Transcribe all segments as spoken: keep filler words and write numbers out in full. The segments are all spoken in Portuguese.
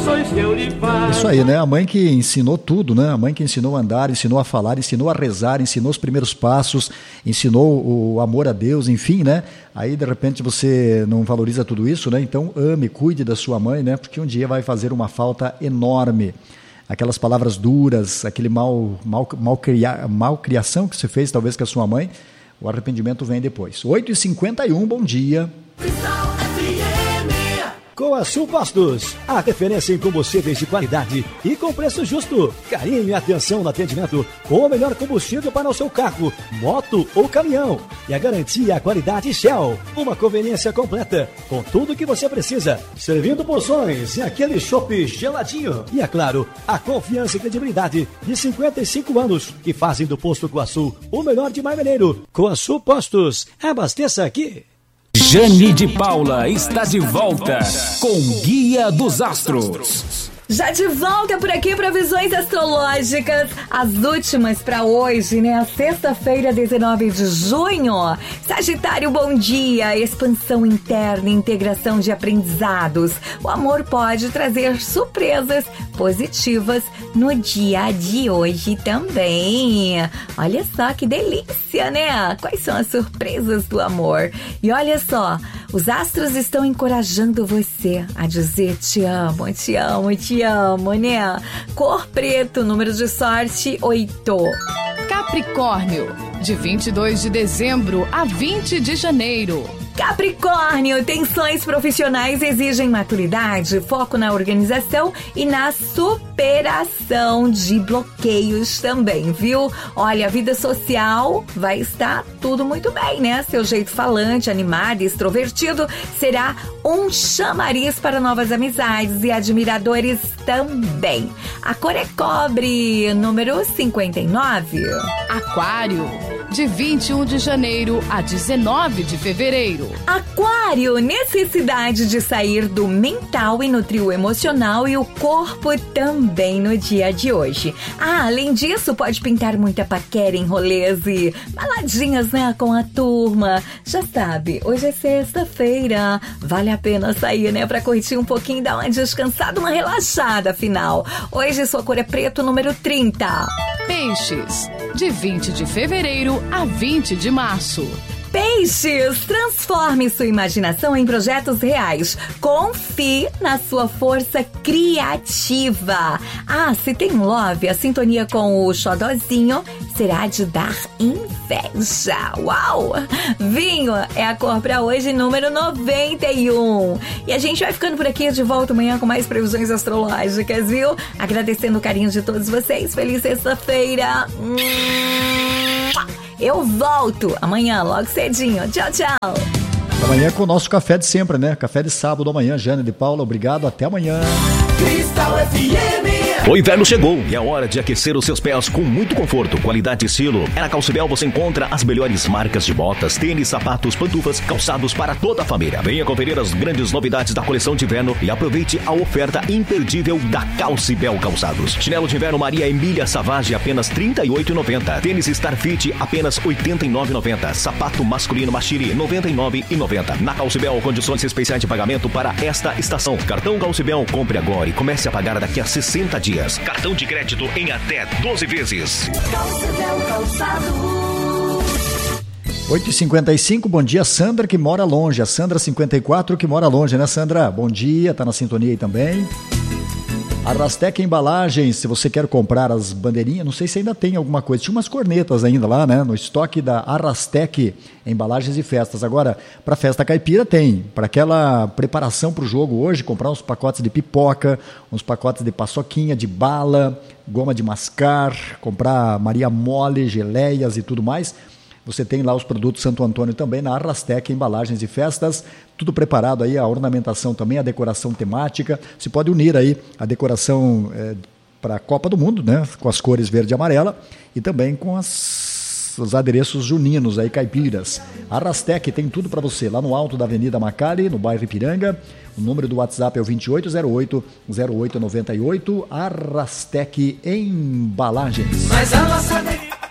lições que eu lhe faço. Isso aí, né? A mãe que ensinou tudo, né? A mãe que ensinou a andar, ensinou a falar, ensinou a rezar, ensinou os primeiros passos, ensinou o amor a Deus, enfim, né? Aí, de repente, você não valoriza tudo isso, né? Então, ame, cuide da sua mãe, né? Porque um dia vai fazer uma falta enorme. Aquelas palavras duras, aquele mal, mal, mal, cria, mal criação que você fez, talvez, com a sua mãe, o arrependimento vem depois. oito e cinquenta e um, bom dia. Coaçu Postos, a referência em combustíveis de qualidade e com preço justo. Carinho e atenção no atendimento com o melhor combustível para o seu carro, moto ou caminhão. E a garantia e a qualidade Shell. Uma conveniência completa com tudo o que você precisa. Servindo porções e aquele chopp geladinho. E é claro, a confiança e credibilidade de cinquenta e cinco anos que fazem do Posto Coaçu o melhor de Marmeleiro. Coaçu Postos, abasteça aqui. Jane de Paula está de volta com Guia dos Astros. Já de volta por aqui, previsões astrológicas, as últimas para hoje, né? Sexta-feira, dezenove de junho. Sagitário, bom dia. Expansão interna, integração de aprendizados. O amor pode trazer surpresas positivas no dia de hoje também. Olha só que delícia, né? Quais são as surpresas do amor? E olha só, os astros estão encorajando você a dizer te amo, te amo, te amo, né? Cor preto, número de sorte, oito. Capricórnio, de vinte e dois de dezembro a vinte de janeiro. Capricórnio, tensões profissionais exigem maturidade, foco na organização e na superação de bloqueios também, viu? Olha, a vida social vai estar tudo muito bem, né? Seu jeito falante, animado e extrovertido será um chamariz para novas amizades e admiradores também. A cor é cobre, número cinquenta e nove. Aquário, de vinte e um de janeiro a dezenove de fevereiro. Aquário, necessidade de sair do mental e nutrir o emocional e o corpo também no dia de hoje. Ah, além disso, pode pintar muita paquera em rolês e baladinhas, né, com a turma. Já sabe, hoje é sexta-feira, vale a pena sair, né, pra curtir um pouquinho, dar uma descansada, uma relaxada, afinal. Hoje sua cor é preto, número trinta. Peixes, de vinte de fevereiro a vinte de março. Peixes, transforme sua imaginação em projetos reais. Confie na sua força criativa. Ah, se tem love, a sintonia com o xodozinho será de dar inveja. Uau! Vinho é a cor para hoje, número noventa e um. E a gente vai ficando por aqui, de volta amanhã com mais previsões astrológicas, viu? Agradecendo o carinho de todos vocês. Feliz sexta-feira. Eu volto amanhã, logo cedinho. Tchau, tchau. Amanhã com o nosso café de sempre, né? Café de sábado amanhã. Jane de Paula, obrigado. Até amanhã. Cristal F M. O inverno chegou e é hora de aquecer os seus pés com muito conforto, qualidade e estilo. É na Calcibel você encontra as melhores marcas de botas, tênis, sapatos, pantufas, calçados para toda a família. Venha conferir as grandes novidades da coleção de inverno e aproveite a oferta imperdível da Calcibel Calçados. Chinelo de inverno Maria Emília Savage apenas trinta e oito reais e noventa centavos. Tênis Starfit apenas oitenta e nove reais e noventa centavos. Sapato masculino Machiri noventa e nove reais e noventa centavos. Na Calcibel, condições especiais de pagamento para esta estação. Cartão Calcibel, compre agora e comece a pagar daqui a sessenta dias. Cartão de crédito em até doze vezes. oito e cinquenta e cinco, bom dia, Sandra, que mora longe. A Sandra cinquenta e quatro, que mora longe, né, Sandra? Bom dia, tá na sintonia aí também. Arrastec Embalagens, se você quer comprar as bandeirinhas, não sei se ainda tem alguma coisa, tinha umas cornetas ainda lá, né, no estoque da Arrastec Embalagens e Festas. Agora, para festa caipira tem, para aquela preparação para o jogo hoje, comprar uns pacotes de pipoca, uns pacotes de paçoquinha, de bala, goma de mascar, comprar Maria Mole, geleias e tudo mais. Você tem lá os produtos Santo Antônio também na Arrastec Embalagens e Festas, tudo preparado aí, a ornamentação também, a decoração temática. Você pode unir aí a decoração é, para a Copa do Mundo, né, com as cores verde e amarela e também com as, os adereços juninos aí, caipiras. Arrastec tem tudo para você, lá no alto da Avenida Macali, no bairro Ipiranga. O número do WhatsApp é o vinte e oito zero oito, zero oito nove oito, Arrastec Embalagens. Mas a nossa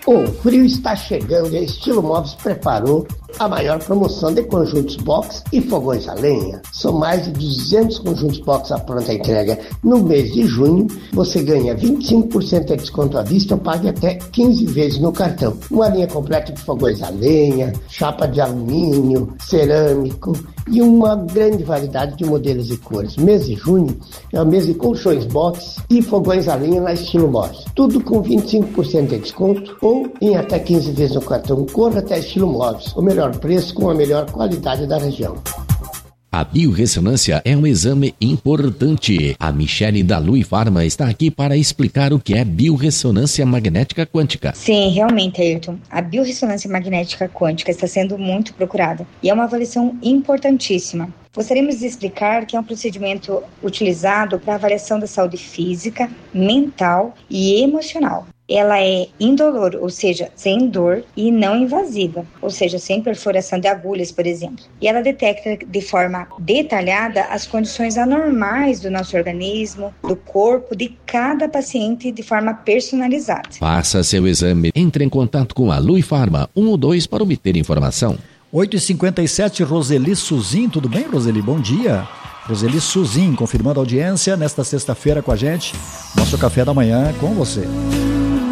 O frio está chegando e a Estilo Móveis preparou a maior promoção de conjuntos box e fogões a lenha. São mais de duzentos conjuntos box à pronta entrega. No mês de junho, você ganha vinte e cinco por cento de desconto à vista ou pague até quinze vezes no cartão. Uma linha completa de fogões a lenha, chapa de alumínio, cerâmico e uma grande variedade de modelos e cores. Mês de junho é o mês de colchões box e fogões a lenha na Estilo Móveis. Tudo com vinte e cinco por cento de desconto ou em até quinze vezes no cartão. Corra até Estilo Móveis, o melhor preço com a melhor qualidade da região. A biorressonância é um exame importante. A Michele da Lui Pharma está aqui para explicar o que é biorressonância magnética quântica. Sim, realmente, Ayrton. A biorressonância magnética quântica está sendo muito procurada e é uma avaliação importantíssima. Gostaríamos de explicar que é um procedimento utilizado para avaliação da saúde física, mental e emocional. Ela é indolor, ou seja, sem dor, e não invasiva, ou seja, sem perfuração de agulhas, por exemplo. E ela detecta de forma detalhada as condições anormais do nosso organismo, do corpo, de cada paciente de forma personalizada. Faça seu exame. Entre em contato com a Lui Pharma um ou dois para obter informação. oito e cinquenta e sete, Roseli Suzin, tudo bem, Roseli? Bom dia. Roseli Suzin, confirmando a audiência nesta sexta-feira com a gente. Nosso café da manhã com você.